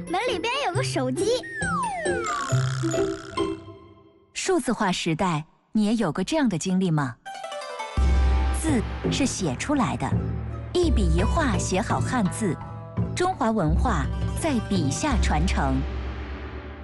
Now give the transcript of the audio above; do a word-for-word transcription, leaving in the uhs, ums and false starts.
门里边有个手机。 数字化时代，你也有过这样的经历吗？字是写出来的，一笔一画写好汉字，中华文化在笔下传承。